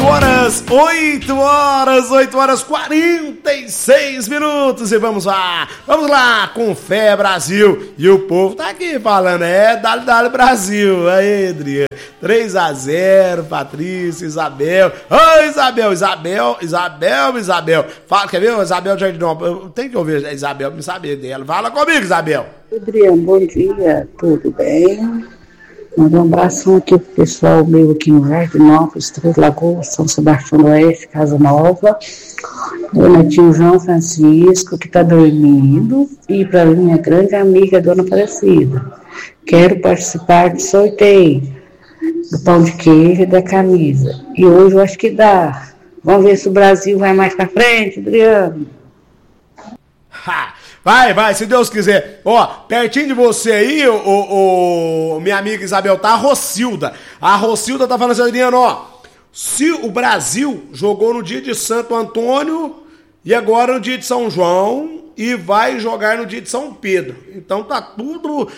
8 horas 46 minutos e vamos lá com fé Brasil, e o povo tá aqui falando, dale Brasil, aí Adriano, 3-0, Patrícia, Isabel, Isabel, fala, quer ver, Isabel Jardinópolis, tem que ouvir a Isabel pra me saber dela, fala comigo, Isabel. Adriano, bom dia, tudo bem? Manda um abraço aqui pro pessoal meu aqui no Jardinópolis, Três Lagoas, São Sebastião do Oeste, Casa Nova, Dona Tio João Francisco, que tá dormindo, e para minha grande amiga, Dona Aparecida. Quero participar do sorteio do pão de queijo e da camisa. E hoje eu acho que dá. Vamos ver se o Brasil vai mais pra frente, Adriano. Vai, se Deus quiser. Ó, pertinho de você aí, minha amiga Isabel, tá a Rocilda. A Rocilda tá falando assim, Adriano, ó, se o Brasil jogou no dia de Santo Antônio e agora no dia de São João e vai jogar no dia de São Pedro. Então tá tudo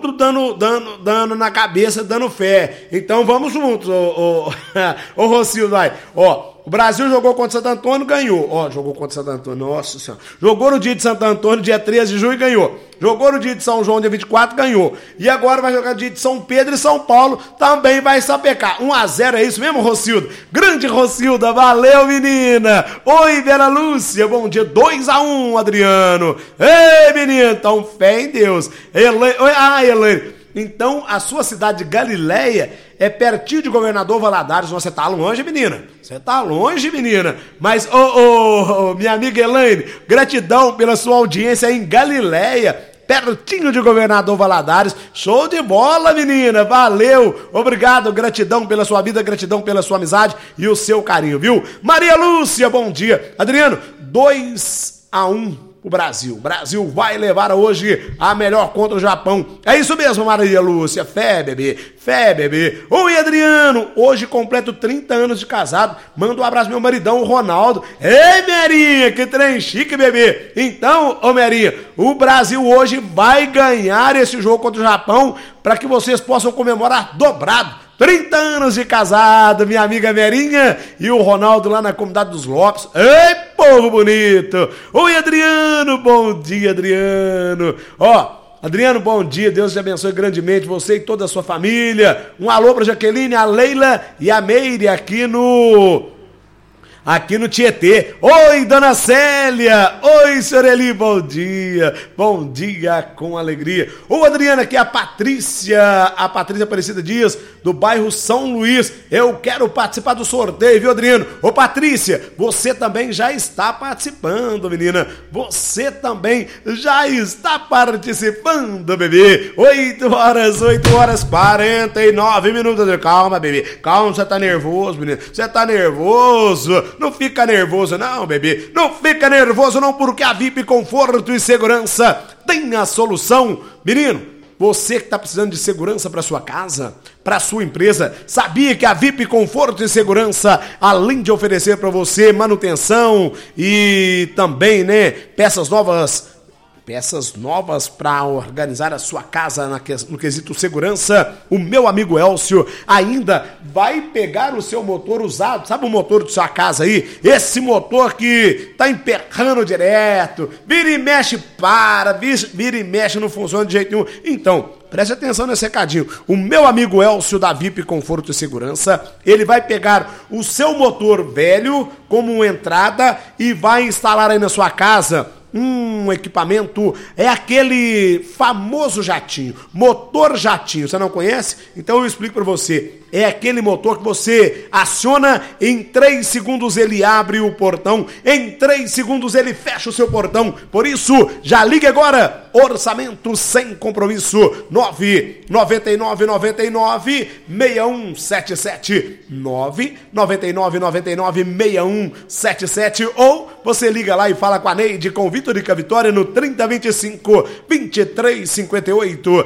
dando na cabeça, dando fé. Então vamos juntos, ô Rocilda, vai. Ó, o Brasil jogou contra Santo Antônio, ganhou. Ó, jogou contra Santo Antônio, nossa senhora. Jogou no dia de Santo Antônio, dia 13 de junho, e ganhou. Jogou no dia de São João, dia 24, ganhou. E agora vai jogar no dia de São Pedro e São Paulo, também vai sapecar. 1-0, é isso mesmo, Rocilda? Grande Rocilda, valeu, menina. Oi, Vera Lúcia, bom dia. 2-1, Adriano. Ei, menina, então fé em Deus. Elaine. Então, a sua cidade de Galileia é pertinho de Governador Valadares. Você tá longe, menina. Você tá longe, menina. Mas, minha amiga Elaine, gratidão pela sua audiência em Galileia, pertinho de Governador Valadares. Show de bola, menina. Valeu. Obrigado. Gratidão pela sua vida, gratidão pela sua amizade e o seu carinho, viu? Maria Lúcia, bom dia. Adriano, 2-1. O Brasil vai levar hoje a melhor contra o Japão. É isso mesmo, Maria Lúcia. Fé, bebê. Oi, Adriano. Hoje completo 30 anos de casado. Manda um abraço pro meu maridão, o Ronaldo. Ei, Merinha, que trem chique, bebê. Então, Merinha, o Brasil hoje vai ganhar esse jogo contra o Japão para que vocês possam comemorar dobrado. 30 anos de casado, minha amiga Merinha e o Ronaldo lá na comunidade dos Lopes. Ei, povo bonito! Oi, Adriano, bom dia, Adriano. Ó, Adriano, bom dia, Deus te abençoe grandemente, você e toda a sua família. Um alô pra Jaqueline, a Leila e a Meire aqui no Tietê. Oi, Dona Célia. Oi, senhor Eli, bom dia com alegria. Ô, Adriana, aqui é a Patrícia Aparecida Dias, do bairro São Luís. Eu quero participar do sorteio, viu, Adriano? Ô, Patrícia, você também já está participando, menina. Você também já está participando, bebê. 8 horas 49 minutos. Calma, bebê. Calma, você tá nervoso, menina. Você tá nervoso. Não fica nervoso não, bebê. Não fica nervoso não, porque a VIP Conforto e Segurança tem a solução. Menino, você que está precisando de segurança para sua casa, para sua empresa, sabia que a VIP Conforto e Segurança, além de oferecer para você manutenção e também, peças novas para organizar a sua casa no quesito segurança, o meu amigo Elcio ainda vai pegar o seu motor usado, sabe o motor de sua casa aí? Esse motor que tá emperrando direto, vira e mexe não funciona de jeito nenhum. Então, preste atenção nesse recadinho. O meu amigo Elcio da VIP Conforto e Segurança, ele vai pegar o seu motor velho como entrada e vai instalar aí na sua casa um equipamento, é aquele famoso jatinho, motor jatinho, você não conhece? Então eu explico para você. É aquele motor que você aciona, em 3 segundos ele abre o portão, em 3 segundos ele fecha o seu portão. Por isso, já ligue agora. Orçamento sem compromisso. 999-6177. 999-6177. Ou você liga lá e fala com a Neide, com Vitor e com a Vitória no 3025-2358.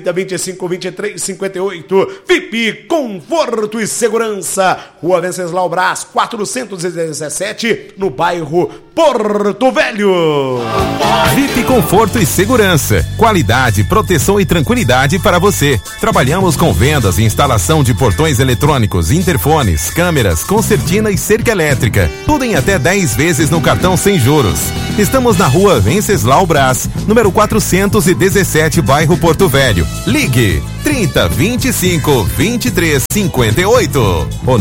3025-2358. VIP Conforto e Segurança. Rua Venceslau Brás, 417, no bairro Porto Velho. VIP Conforto e Segurança. Qualidade, proteção e tranquilidade para você. Trabalhamos com vendas e instalação de portões eletrônicos, interfones, câmeras, concertina e cerca elétrica. Tudo em até 10 vezes no cartão sem juros. Estamos na rua Venceslau Brás, número 417, bairro Porto Velho. Ligue 30 25 23 58 ou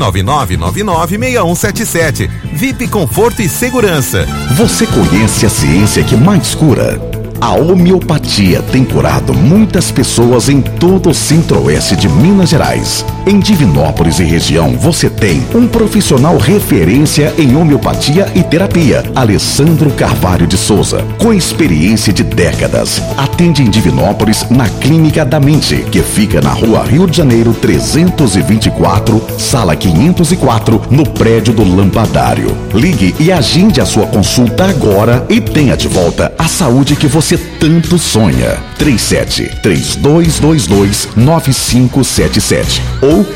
999996177. VIP Conforto e Segurança. Você conhece a ciência que mais cura? A homeopatia tem curado muitas pessoas em todo o centro-oeste de Minas Gerais. Em Divinópolis e região, você tem um profissional referência em homeopatia e terapia, Alessandro Carvalho de Souza, com experiência de décadas. Atende em Divinópolis na Clínica da Mente, que fica na Rua Rio de Janeiro 324, sala 504, no prédio do Lampadário. Ligue e agende a sua consulta agora e tenha de volta a saúde que você tanto sonha. 37-3222-9577 ou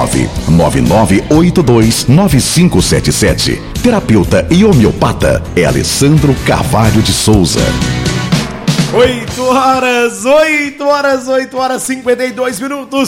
99982-9577. Terapeuta e homeopata é Alessandro Carvalho de Souza. 8 horas 52 minutos,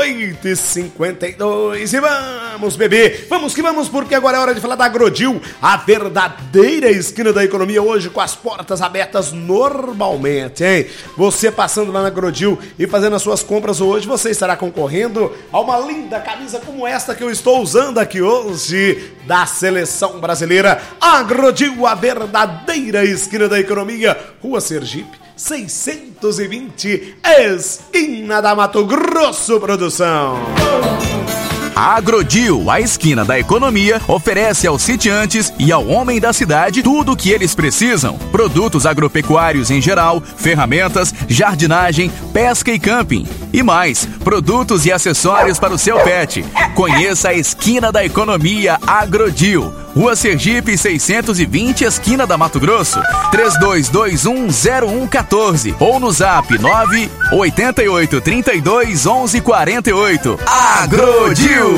8h52, e vamos, bebê, vamos que vamos, porque agora é hora de falar da Agrodil, a verdadeira esquina da economia, hoje com as portas abertas normalmente, hein? Você passando lá na Agrodil e fazendo as suas compras hoje, você estará concorrendo a uma linda camisa como esta que eu estou usando aqui hoje, da Seleção Brasileira. Agrodil, a verdadeira esquina da economia, Rua Sergipe 620, esquina da Mato Grosso, produção. A Agrodil, a esquina da economia, oferece aos sitiantes e ao homem da cidade tudo o que eles precisam. Produtos agropecuários em geral, ferramentas, jardinagem, pesca e camping. E mais, produtos e acessórios para o seu pet. Conheça a esquina da economia Agrodil. Rua Sergipe 620, esquina da Mato Grosso. 32210114 ou no zap 988321148. Agrodil.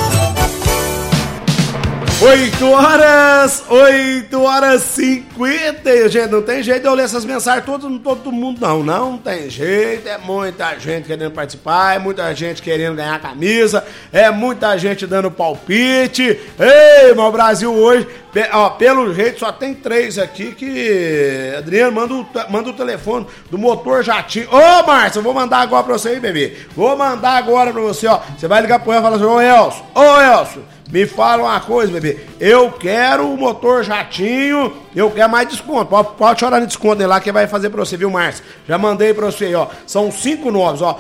8h50, gente, não tem jeito de eu ler essas mensagens todo mundo, não tem jeito, é muita gente querendo participar, é muita gente querendo ganhar camisa, é muita gente dando palpite. Ei, meu Brasil hoje, pelo jeito só tem 3 aqui que, Adriano, manda o telefone do motor jatinho. Ô, Márcio, eu vou mandar agora pra você aí, bebê, vou mandar agora pra você, ó, você vai ligar pro ele e falar assim, ô Elcio, me fala uma coisa, bebê. Eu quero o motor jatinho, eu quero mais desconto. Pode chorar no desconto lá que vai fazer pra você, viu, Márcio? Já mandei pra você aí, ó. São 5 nomes, ó.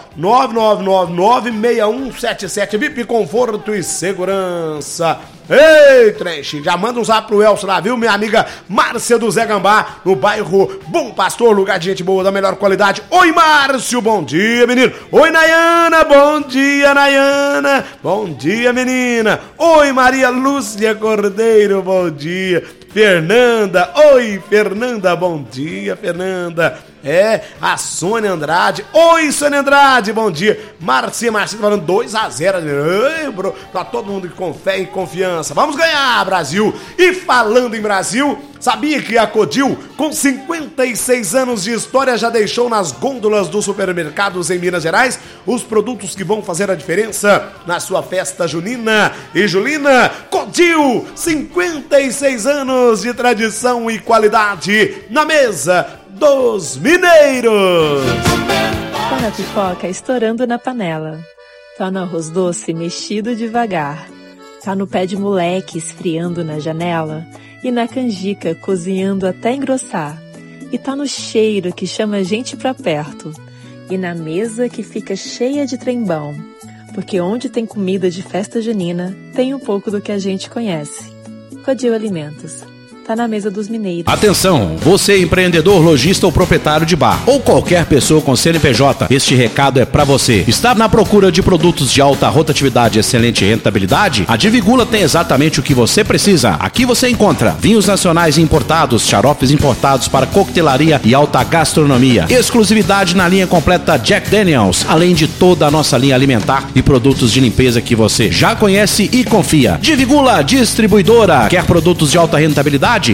999996177. VIP Conforto e Segurança. Ei, Trench, já manda um zap pro Elcio lá, viu? Minha amiga Márcia do Zé Gambá, no bairro Bom Pastor, lugar de gente boa, da melhor qualidade. Oi, Márcio, bom dia, menino. Oi, Nayana, bom dia, Nayana. Bom dia, menina. Oi, Maria Lúcia Cordeiro, bom dia. Fernanda, oi, Fernanda, bom dia, Fernanda. É, a Sônia Andrade. Oi, Sônia Andrade, bom dia. Marcia tá falando 2-0. Ei, bro, pra todo mundo com fé e confiança. Vamos ganhar, Brasil. E falando em Brasil, sabia que a Codil, com 56 anos de história, já deixou nas gôndolas dos supermercados em Minas Gerais os produtos que vão fazer a diferença na sua festa junina e julina? Codil, 56 anos de tradição e qualidade na mesa dos mineiros. Tá na pipoca estourando na panela, tá no arroz doce mexido devagar, tá no pé de moleque esfriando na janela e na canjica cozinhando até engrossar, e tá no cheiro que chama a gente pra perto, e na mesa que fica cheia de trembão, porque onde tem comida de festa junina tem um pouco do que a gente conhece. Codil Alimentos. Tá na mesa dos mineiros. Atenção, você empreendedor, lojista ou proprietário de bar, ou qualquer pessoa com CNPJ, este recado é pra você. Está na procura de produtos de alta rotatividade e excelente rentabilidade? A Divigula tem exatamente o que você precisa. Aqui você encontra vinhos nacionais importados, xaropes importados para coquetelaria e alta gastronomia, exclusividade na linha completa Jack Daniels, além de toda a nossa linha alimentar e produtos de limpeza que você já conhece e confia. Divigula Distribuidora. Quer produtos de alta rentabilidade? Interditabilidade,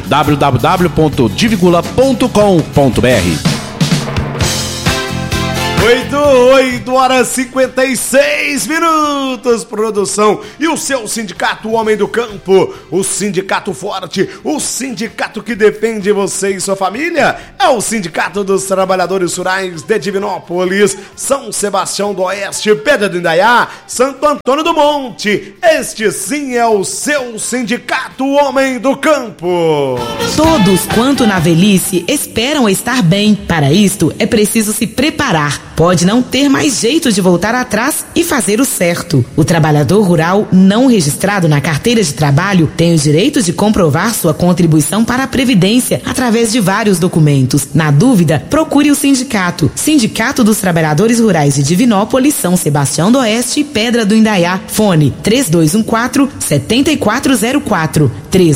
www.divigula.com.br. 8 horas 56 minutos, produção. E o seu sindicato, o Homem do Campo, o sindicato forte, o sindicato que defende você e sua família, é o Sindicato dos Trabalhadores Rurais de Divinópolis, São Sebastião do Oeste, Pedra do Indaiá, Santo Antônio do Monte. Este sim é o seu sindicato, o Homem do Campo. Todos quanto na velhice esperam estar bem. Para isto é preciso se preparar. Pode não ter mais jeito de voltar atrás e fazer o certo. O trabalhador rural não registrado na carteira de trabalho tem o direito de comprovar sua contribuição para a Previdência através de vários documentos. Na dúvida, procure o sindicato. Sindicato dos Trabalhadores Rurais de Divinópolis, São Sebastião do Oeste e Pedra do Indaiá. Fone 3214-7404.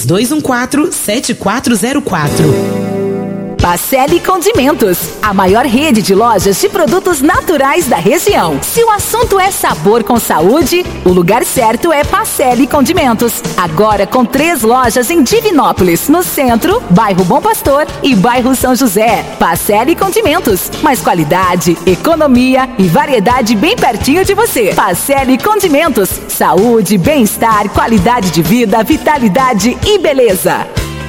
3214-7404. Pacelli Condimentos, a maior rede de lojas de produtos naturais da região. Se o assunto é sabor com saúde, o lugar certo é Pacelli Condimentos. Agora com 3 lojas em Divinópolis, no centro, bairro Bom Pastor e bairro São José. Pacelli Condimentos, mais qualidade, economia e variedade bem pertinho de você. Pacelli Condimentos, saúde, bem-estar, qualidade de vida, vitalidade e beleza.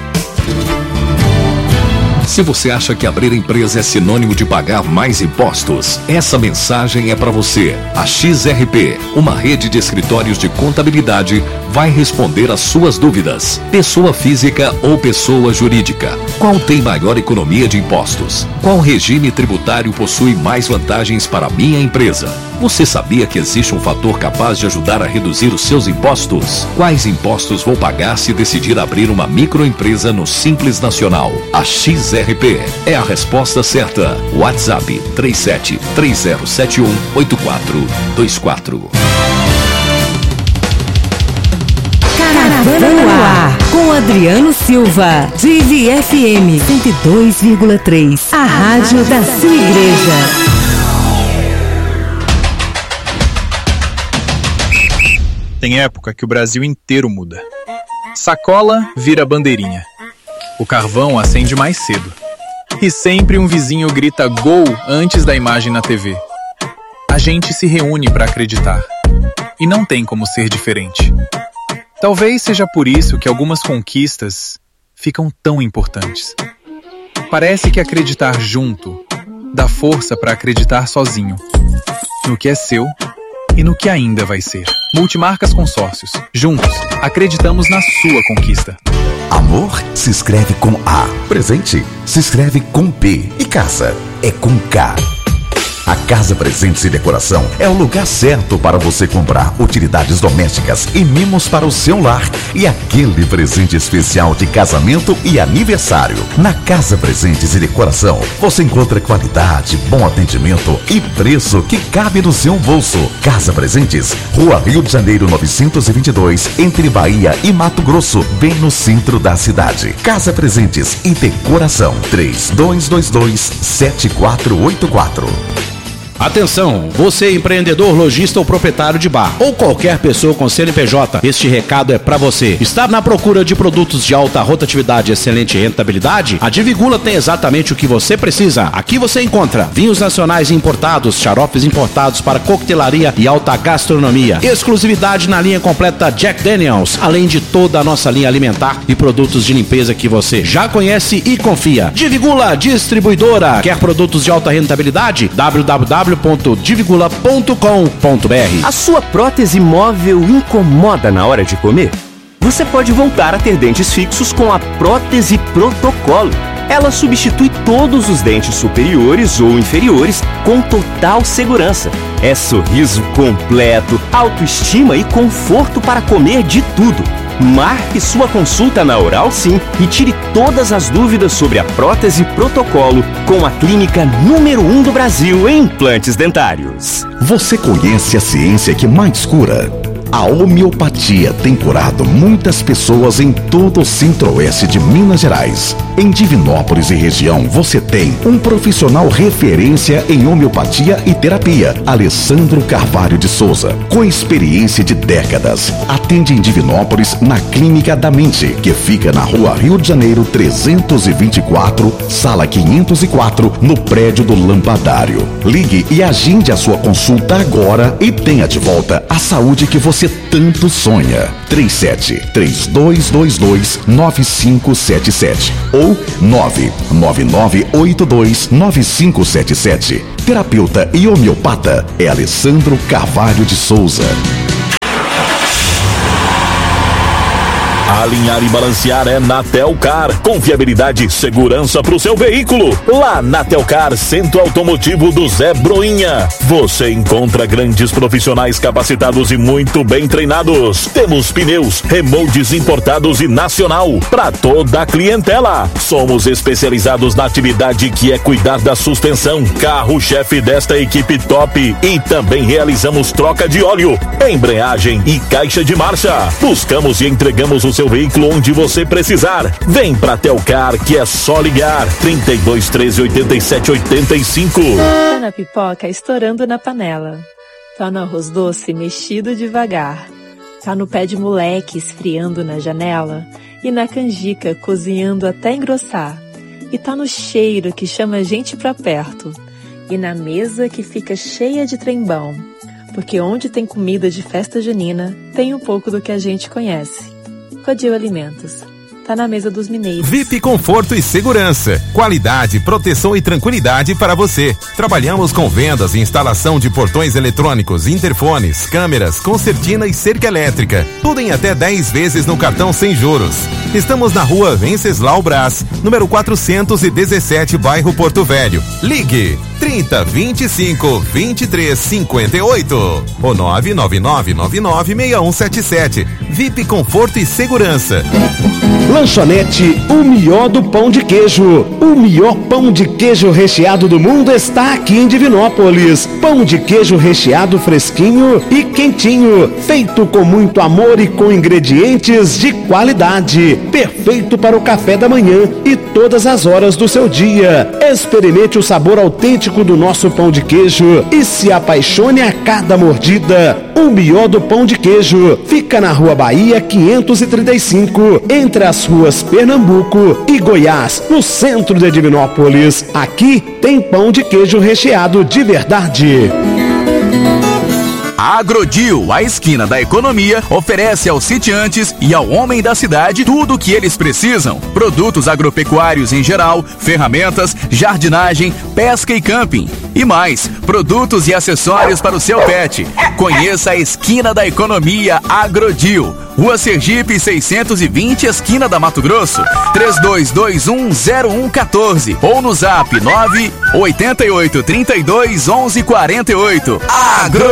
Se você acha que abrir empresa é sinônimo de pagar mais impostos, essa mensagem é para você. A XRP, uma rede de escritórios de contabilidade, vai responder às suas dúvidas. Pessoa física ou pessoa jurídica? Qual tem maior economia de impostos? Qual regime tributário possui mais vantagens para a minha empresa? Você sabia que existe um fator capaz de ajudar a reduzir os seus impostos? Quais impostos vou pagar se decidir abrir uma microempresa no Simples Nacional? A XRP é a resposta certa. WhatsApp 37-3071-8424. Caravana no ar, com Adriano Silva, Divi FM 102,3, a rádio da sua igreja. Tem época que o Brasil inteiro muda. Sacola vira bandeirinha. O carvão acende mais cedo. E sempre um vizinho grita gol antes da imagem na TV. A gente se reúne para acreditar. E não tem como ser diferente. Talvez seja por isso que algumas conquistas ficam tão importantes. Parece que acreditar junto dá força para acreditar sozinho. No que é seu e no que ainda vai ser. Multimarcas Consórcios. Juntos, acreditamos na sua conquista. Amor se escreve com A. Presente se escreve com P. E casa é com K. A Casa Presentes e Decoração é o lugar certo para você comprar utilidades domésticas e mimos para o seu lar e aquele presente especial de casamento e aniversário. Na Casa Presentes e Decoração, você encontra qualidade, bom atendimento e preço que cabe no seu bolso. Casa Presentes, Rua Rio de Janeiro 922, entre Bahia e Mato Grosso, bem no centro da cidade. Casa Presentes e Decoração, 3222-7484. Atenção, você empreendedor, lojista ou proprietário de bar ou qualquer pessoa com CNPJ, este recado é pra você. Está na procura de produtos de alta rotatividade e excelente rentabilidade? A Divigula tem exatamente o que você precisa. Aqui você encontra vinhos nacionais importados, xaropes importados para coquetelaria e alta gastronomia, exclusividade na linha completa Jack Daniels, além de toda a nossa linha alimentar e produtos de limpeza que você já conhece e confia. Divigula Distribuidora. Quer produtos de alta rentabilidade? www.divigula.com.br. A sua prótese móvel incomoda na hora de comer? Você pode voltar a ter dentes fixos com a prótese Protocolo. Ela substitui todos os dentes superiores ou inferiores com total segurança. É sorriso completo, autoestima e conforto para comer de tudo. Marque sua consulta na Oral Sim e tire todas as dúvidas sobre a prótese Protocolo com a clínica número 1 do Brasil em implantes dentários. Você conhece a ciência que mais cura? A homeopatia tem curado muitas pessoas em todo o centro-oeste de Minas Gerais. Em Divinópolis e região, você tem um profissional referência em homeopatia e terapia, Alessandro Carvalho de Souza, com experiência de décadas. Atende em Divinópolis na Clínica da Mente, que fica na Rua Rio de Janeiro 324, sala 504, no prédio do Lampadário. Ligue e agende a sua consulta agora e tenha de volta a saúde que você tanto sonha. 37-3222-9577 ou 99982-9577. Terapeuta e homeopata é Alessandro Carvalho de Souza. Alinhar e balancear é na Telcar. Confiabilidade e segurança para o seu veículo. Lá na Telcar, Centro Automotivo do Zé Broinha, você encontra grandes profissionais capacitados e muito bem treinados. Temos pneus, remoldes importados e nacional para toda a clientela. Somos especializados na atividade que é cuidar da suspensão, carro-chefe desta equipe top, e também realizamos troca de óleo, embreagem e caixa de marcha. Buscamos e entregamos o seu veículo onde você precisar. Vem pra Telcar, que é só ligar. 32 13 87 85. Tá na pipoca estourando na panela. Tá no arroz doce mexido devagar. Tá no pé de moleque esfriando na janela. E na canjica cozinhando até engrossar. E tá no cheiro que chama a gente pra perto. E na mesa que fica cheia de trembão. Porque onde tem comida de festa junina, tem um pouco do que a gente conhece. Codil Alimentos. Tá na mesa dos mineiros. VIP Conforto e Segurança. Qualidade, proteção e tranquilidade para você. Trabalhamos com vendas e instalação de portões eletrônicos, interfones, câmeras, concertina e cerca elétrica. Tudo em até 10 vezes no cartão sem juros. Estamos na Rua Venceslau Brás, número 417, bairro Porto Velho. Ligue 30 25 23 58 ou 999996177. VIP Conforto e Segurança. Lanchonete O Melhor do Pão de Queijo. O melhor pão de queijo recheado do mundo está aqui em Divinópolis. Pão de queijo recheado fresquinho e quentinho, feito com muito amor e com ingredientes de qualidade. Perfeito para o café da manhã e todas as horas do seu dia. Experimente o sabor autêntico do nosso pão de queijo e se apaixone a cada mordida. O Melhor do Pão de Queijo fica na Rua Bahia 535, entre as ruas Pernambuco e Goiás, no centro de Divinópolis. Aqui tem pão de queijo recheado de verdade. A Agrodil, a esquina da economia, oferece aos sitiantes e ao homem da cidade tudo o que eles precisam. Produtos agropecuários em geral, ferramentas, jardinagem, pesca e camping. E mais, produtos e acessórios para o seu pet. Conheça a esquina da economia Agrodil. Rua Sergipe 620, esquina da Mato Grosso. 32210114 ou no zap 988321148.